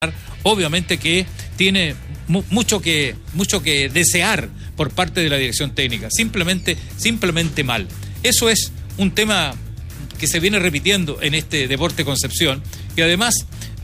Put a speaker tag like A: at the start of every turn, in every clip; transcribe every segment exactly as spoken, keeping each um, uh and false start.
A: Obviamente que tiene mu mucho que mucho que desear por parte de la dirección técnica, simplemente simplemente mal. Eso es un tema que se viene repitiendo en este Deportes Concepción, que además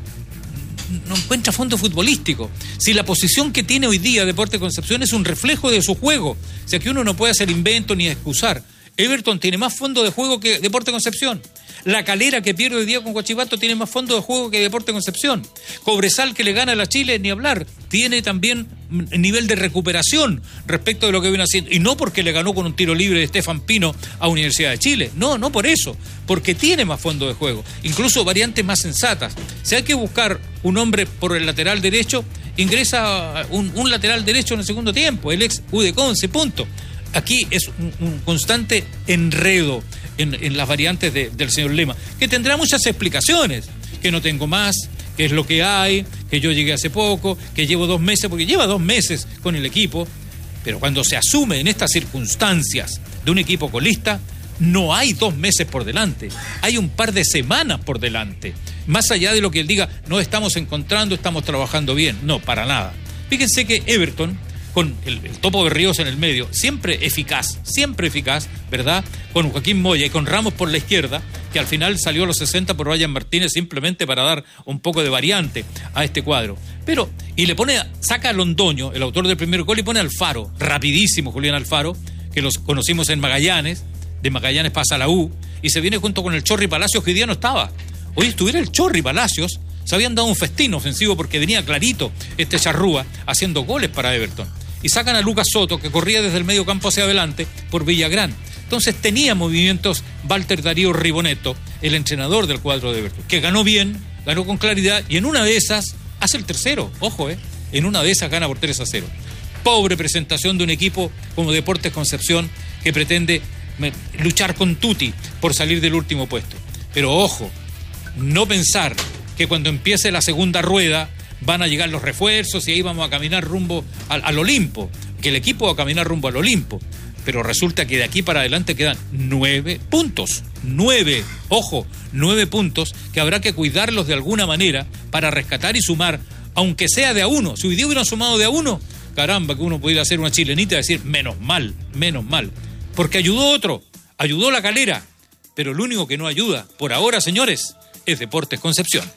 A: no encuentra fondo futbolístico. Si la posición que tiene hoy día Deportes Concepción es un reflejo de su juego, o sea que uno no puede hacer invento ni excusar. Everton tiene más fondo de juego que Deportes Concepción. La Calera, que pierde hoy día con Huachipato, tiene más fondo de juego que Deportes Concepción. Cobresal, que le gana a la Chile, ni hablar, tiene también nivel de recuperación respecto de lo que viene haciendo. Y no porque le ganó con un tiro libre de Estefan Pino a Universidad de Chile. No, no por eso. Porque tiene más fondo de juego. Incluso variantes más sensatas. Si hay que buscar un hombre por el lateral derecho, ingresa un, un lateral derecho en el segundo tiempo. El ex U D Conce, punto. Aquí es un, un constante enredo en, en las variantes de, del señor Lema, que tendrá muchas explicaciones, que no tengo más, que es lo que hay, que yo llegué hace poco, que llevo dos meses, porque lleva dos meses con el equipo, pero cuando se asume en estas circunstancias de un equipo colista, no hay dos meses por delante, hay un par de semanas por delante, más allá de lo que él diga, no estamos encontrando, estamos trabajando bien, no, para nada. Fíjense que Everton, con el, el Topo de Ríos en el medio, siempre eficaz, siempre eficaz, ¿verdad? Con Joaquín Moya y con Ramos por la izquierda, que al final salió a los sesenta por Ryan Martínez simplemente para dar un poco de variante a este cuadro. Pero, y le pone, saca a Londoño, el autor del primer gol, y pone a Alfaro, rapidísimo Julián Alfaro, que los conocimos en Magallanes, de Magallanes pasa a la U, y se viene junto con el Chorri Palacios, que hoy día no estaba. Hoy estuviera el Chorri Palacios, se habían dado un festín ofensivo porque venía clarito este Charrúa haciendo goles para Everton. Y sacan a Lucas Soto, que corría desde el medio campo hacia adelante por Villagrán. Entonces tenía movimientos Walter Darío Ribonetto, el entrenador del cuadro de Everton, que ganó bien, ganó con claridad, y en una de esas hace el tercero, ojo, eh, en una de esas gana por tres a cero. Pobre presentación de un equipo como Deportes Concepción, que pretende me, luchar con Tuti por salir del último puesto. Pero ojo, no pensar que cuando empiece la segunda rueda van a llegar los refuerzos y ahí vamos a caminar rumbo al, al Olimpo, que el equipo va a caminar rumbo al Olimpo, pero resulta que de aquí para adelante quedan nueve puntos, nueve, ojo, nueve puntos que habrá que cuidarlos de alguna manera para rescatar y sumar, aunque sea de a uno. Si hoy día hubieran sumado de a uno, caramba, que uno pudiera hacer una chilenita y decir, menos mal, menos mal, porque ayudó otro, ayudó la Calera, pero el único que no ayuda, por ahora, señores, es Deportes Concepción.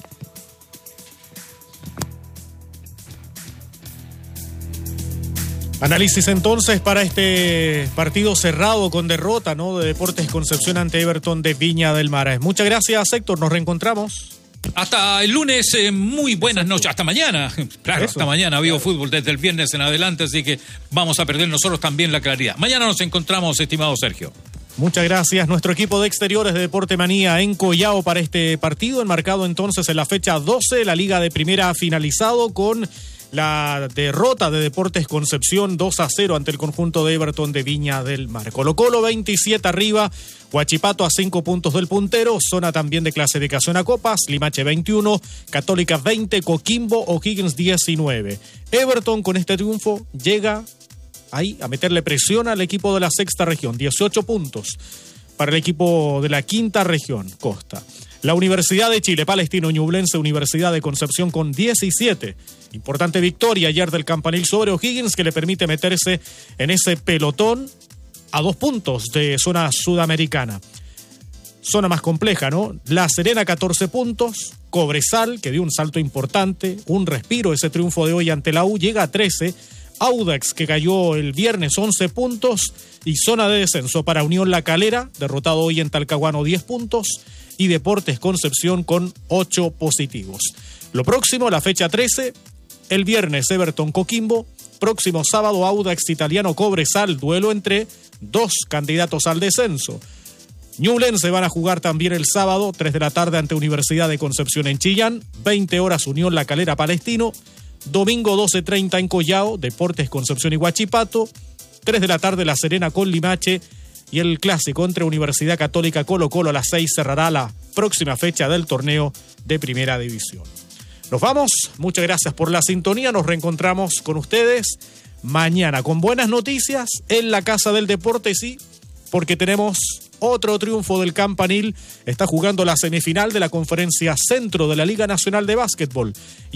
B: Análisis entonces para este partido cerrado con derrota, ¿no?, de Deportes Concepción ante Everton de Viña del Mar. Muchas gracias, Héctor, nos reencontramos.
A: Hasta el lunes, eh, muy buenas noches, hasta mañana, claro, Eso. hasta mañana, ha habido claro. fútbol desde el viernes en adelante, así que vamos a perder nosotros también la claridad. Mañana nos encontramos, estimado Sergio.
B: Muchas gracias. Nuestro equipo de exteriores de Deporte Manía en Collao para este partido, enmarcado entonces en la fecha doce, la Liga de Primera ha finalizado con la derrota de Deportes Concepción dos a cero ante el conjunto de Everton de Viña del Mar. Colo Colo veintisiete arriba, Huachipato a cinco puntos del puntero, zona también de clasificación a copas, Limache veintiuno, Católica veinte, Coquimbo, O'Higgins diecinueve. Everton con este triunfo llega ahí a meterle presión al equipo de la sexta región, dieciocho puntos para el equipo de la quinta región, Costa. La Universidad de Chile, Palestino Ñublense, Universidad de Concepción con diecisiete. Importante victoria ayer del Campanil sobre O'Higgins, que le permite meterse en ese pelotón a dos puntos de zona sudamericana. Zona más compleja, ¿no? La Serena, catorce puntos. Cobresal, que dio un salto importante, un respiro, ese triunfo de hoy ante la U, llega a trece. Audax, que cayó el viernes, once puntos. Y zona de descenso para Unión La Calera, derrotado hoy en Talcahuano, diez puntos. Y Deportes Concepción con ocho positivos. Lo próximo, la fecha trece, el viernes Everton Coquimbo, próximo sábado Audax Italiano Cobresal, duelo entre dos candidatos al descenso. Ñublense van a jugar también el sábado, tres de la tarde ante Universidad de Concepción en Chillán, veinte horas Unión La Calera Palestino, domingo doce treinta en Collao, Deportes Concepción y Huachipato, tres de la tarde La Serena con Limache, y el clásico entre Universidad Católica Colo Colo a las seis cerrará la próxima fecha del torneo de Primera División. Nos vamos, muchas gracias por la sintonía, nos reencontramos con ustedes mañana con buenas noticias en la Casa del Deporte, sí, porque tenemos otro triunfo del Campanil, está jugando la semifinal de la Conferencia Centro de la Liga Nacional de Básquetbol.